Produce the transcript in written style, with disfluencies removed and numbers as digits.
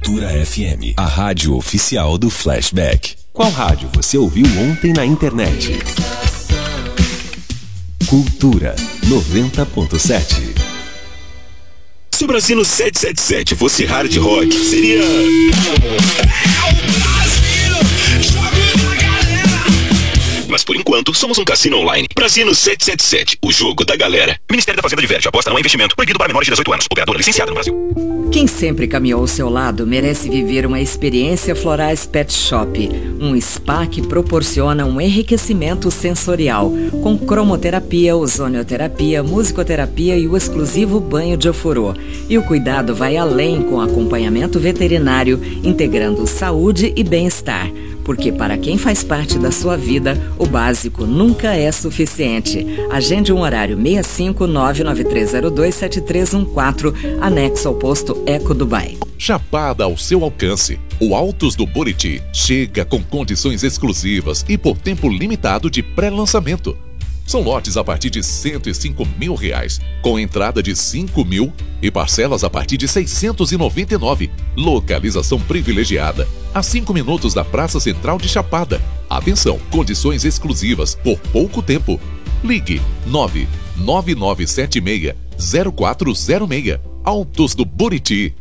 Cultura FM, a rádio oficial do Flashback. Qual rádio você ouviu ontem na internet? Cultura 90.7. Se o Brasino 777 fosse hard rock, seria... Mas por enquanto, somos um cassino online. Brasino 777, o jogo da galera. Ministério da Fazenda diverte, aposta não é investimento. Proibido para menores de 18 anos. Operadora licenciada no Brasil. Quem sempre caminhou ao seu lado merece viver uma experiência Florais Pet Shop. Um spa que proporciona um enriquecimento sensorial, com cromoterapia, ozonioterapia, musicoterapia e o exclusivo banho de ofurô. E o cuidado vai além com acompanhamento veterinário, integrando saúde e bem-estar. Porque para quem faz parte da sua vida, o básico nunca é suficiente. Agende um horário 65993027314, anexo ao posto Eco Dubai. Chapada ao seu alcance. O Altos do Buriti chega com condições exclusivas e por tempo limitado de pré-lançamento. São lotes a partir de R$105 mil, com entrada de 5 mil e parcelas a partir de 699. Localização privilegiada, a 5 minutos da Praça Central de Chapada. Atenção, condições exclusivas por pouco tempo. Ligue 99976-0406. Altos do Buriti.